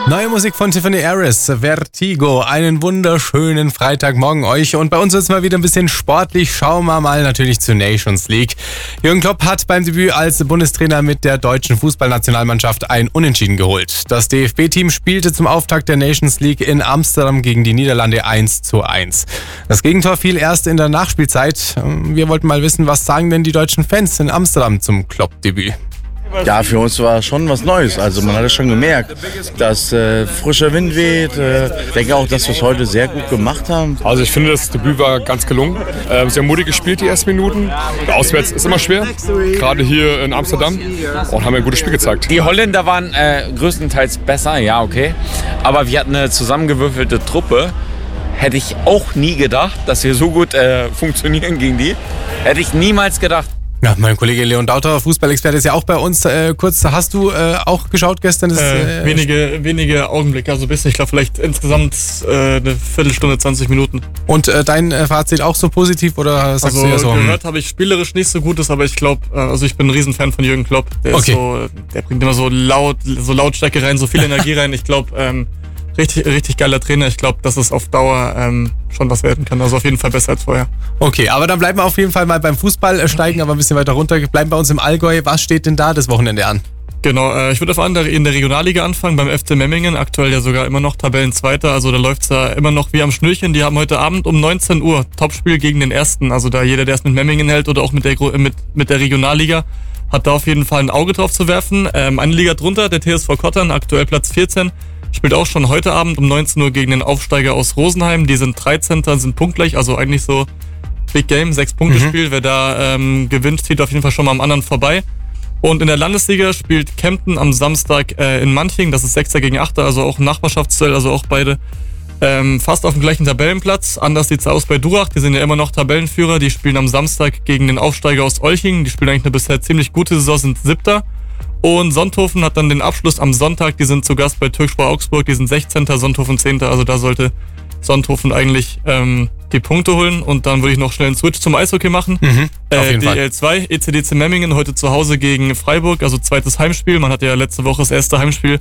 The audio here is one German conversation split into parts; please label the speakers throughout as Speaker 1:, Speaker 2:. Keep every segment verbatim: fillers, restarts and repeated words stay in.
Speaker 1: Neue Musik von Tiffany Harris, Vertigo. Einen wunderschönen Freitagmorgen euch. Und bei uns ist mal wieder ein bisschen sportlich. Schauen wir mal natürlich zur Nations League. Jürgen Klopp hat beim Debüt als Bundestrainer mit der deutschen Fußballnationalmannschaft ein Unentschieden geholt. Das D F B-Team spielte zum Auftakt der Nations League in Amsterdam gegen die Niederlande eins zu eins. Das Gegentor fiel erst in der Nachspielzeit. Wir wollten mal wissen, was sagen denn die deutschen Fans in Amsterdam zum Klopp-Debüt?
Speaker 2: Ja, für uns war schon was Neues. Also man hat es schon gemerkt, dass äh, frischer Wind weht. Äh, ich denke auch, dass wir es heute sehr gut gemacht haben.
Speaker 3: Also ich finde, das Debüt war ganz gelungen. Äh, sehr mutig gespielt die ersten Minuten. Auswärts ist immer schwer, gerade hier in Amsterdam. Und haben ein gutes Spiel gezeigt.
Speaker 4: Die Holländer waren äh, größtenteils besser, ja okay. Aber wir hatten eine zusammengewürfelte Truppe. Hätte ich auch nie gedacht, dass wir so gut äh, funktionieren gegen die. Hätte ich niemals gedacht.
Speaker 1: Ja, mein Kollege Leon Dauter, Fußballexperte, ist ja auch bei uns. Äh, kurz, hast du äh, auch geschaut gestern? Das,
Speaker 5: äh,
Speaker 1: äh,
Speaker 5: wenige, wenige Augenblicke, also ein bisschen. Ich glaube vielleicht insgesamt äh, eine Viertelstunde, zwanzig Minuten.
Speaker 1: Und äh, dein äh, Fazit auch so positiv oder sagst
Speaker 5: also,
Speaker 1: du ja so?
Speaker 5: Gehört habe ich spielerisch nicht so Gutes, aber ich glaube, äh, also ich bin ein Riesenfan von Jürgen Klopp. Der
Speaker 1: okay.
Speaker 5: ist so, der bringt immer so laut, so Lautstärke rein, so viel Energie rein. Ich glaube, ähm, Richtig, richtig geiler Trainer. Ich glaube, dass es auf Dauer ähm, schon was werden kann. Also auf jeden Fall besser als vorher.
Speaker 1: Okay, aber dann bleiben wir auf jeden Fall mal beim Fußball, äh, steigen aber ein bisschen weiter runter. Bleiben bei uns im Allgäu. Was steht denn da das Wochenende an?
Speaker 5: Genau, äh, ich würde auf andere in der Regionalliga anfangen, beim F C Memmingen. Aktuell ja sogar immer noch Tabellenzweiter. Also da läuft's ja immer noch wie am Schnürchen. Die haben heute Abend um neunzehn Uhr Topspiel gegen den Ersten. Also da jeder, der es mit Memmingen hält oder auch mit der, mit, mit der Regionalliga, hat da auf jeden Fall ein Auge drauf zu werfen. Ähm, eine Liga drunter, der T S V Kottern, aktuell Platz vierzehn. Spielt auch schon heute Abend um neunzehn Uhr gegen den Aufsteiger aus Rosenheim. Die sind dreizehnter, sind punktgleich, also eigentlich so Big Game, sechs Punkte Spiel. Mhm. Wer da ähm, gewinnt, zieht auf jeden Fall schon mal am anderen vorbei. Und in der Landesliga spielt Kempten am Samstag äh, in Manching. Das ist Sechster gegen Achter, also auch ein Nachbarschaftsduell, also auch beide ähm, fast auf dem gleichen Tabellenplatz. Anders sieht's aus bei Durach, die sind ja immer noch Tabellenführer. Die spielen am Samstag gegen den Aufsteiger aus Olching. Die spielen eigentlich eine bisher ziemlich gute Saison, sind Siebter. Und Sonthofen hat dann den Abschluss am Sonntag. Die sind zu Gast bei Türkspor Augsburg. Die sind sechzehnter, Sonthofen zehnter. Also da sollte Sonthofen eigentlich ähm, die Punkte holen. Und dann würde ich noch schnell einen Switch zum Eishockey machen.
Speaker 1: Mhm, auf
Speaker 5: äh,
Speaker 1: jeden
Speaker 5: D L zwei, E C D C Memmingen, heute zu Hause gegen Freiburg. Also zweites Heimspiel. Man hat ja letzte Woche das erste Heimspiel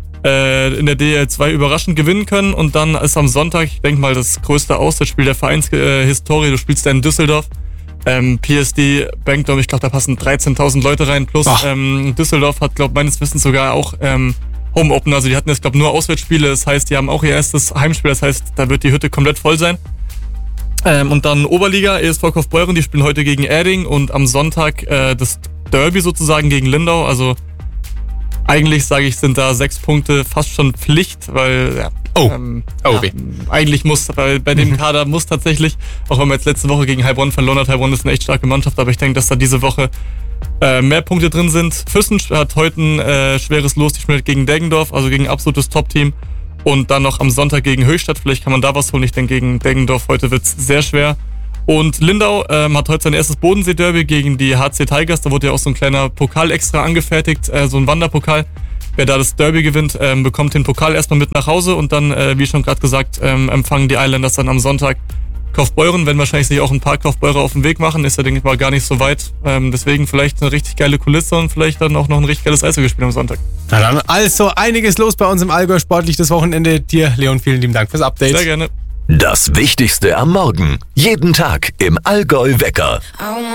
Speaker 5: äh, in der D L zwei überraschend gewinnen können. Und dann ist am Sonntag, ich denke mal, das größte Auswärtsspiel der Vereinshistorie. Du spielst da in Düsseldorf. Ähm, P S D Bankdom, ich glaube, da passen dreizehntausend Leute rein. Plus ähm, Düsseldorf hat, glaube meines Wissens sogar auch ähm, Home Opener. Also die hatten jetzt, glaube nur Auswärtsspiele. Das heißt, die haben auch ihr erstes Heimspiel. Das heißt, da wird die Hütte komplett voll sein. Ähm, und dann Oberliga, E S V Kaufbeuren, die spielen heute gegen Erding. Und am Sonntag äh, das Derby sozusagen gegen Lindau. Also eigentlich, sage ich, sind da sechs Punkte fast schon Pflicht, weil ja,
Speaker 1: oh.
Speaker 5: ähm,
Speaker 1: Oh,
Speaker 5: ja, eigentlich muss, weil bei dem Kader muss tatsächlich, auch wenn man jetzt letzte Woche gegen Heilbronn verloren hat, Heilbronn ist eine echt starke Mannschaft, aber ich denke, dass da diese Woche äh, mehr Punkte drin sind. Füssen hat heute ein äh, schweres Los, die spielt gegen Deggendorf, also gegen ein absolutes Top-Team. Und dann noch am Sonntag gegen Höchstadt, vielleicht kann man da was holen. Ich denke, gegen Deggendorf heute wird es sehr schwer. Und Lindau ähm, hat heute sein erstes Bodensee-Derby gegen die H C Tigers. Da wurde ja auch so ein kleiner Pokal extra angefertigt, äh, so ein Wanderpokal. Wer da das Derby gewinnt, ähm, bekommt den Pokal erstmal mit nach Hause und dann, äh, wie schon gerade gesagt, ähm, empfangen die Islanders dann am Sonntag Kaufbeuren. Wenn wahrscheinlich sich auch ein paar Kaufbeurer auf den Weg machen, ist ja, denke ich mal, gar nicht so weit. Ähm, deswegen vielleicht eine richtig geile Kulisse und vielleicht dann auch noch ein richtig geiles Eishockeyspiel am Sonntag.
Speaker 1: Na dann, also einiges los bei uns im Allgäu sportlich das Wochenende. Dir, Leon, vielen lieben Dank fürs Update.
Speaker 5: Sehr gerne.
Speaker 6: Das Wichtigste am Morgen. Jeden Tag im Allgäu Wecker.